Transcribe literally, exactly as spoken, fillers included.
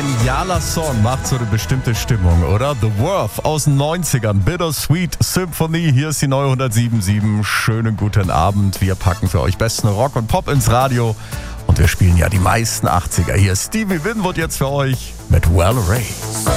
genialer Song, macht so eine bestimmte Stimmung, oder? The Worth aus den neunzigern, Bittersweet Symphony, hier ist die neue hundertsieben Komma sieben. Schönen guten Abend, wir packen für euch besten Rock und Pop ins Radio und wir spielen ja die meisten achtziger. Hier ist Stevie Winwood jetzt für euch mit Well Ray.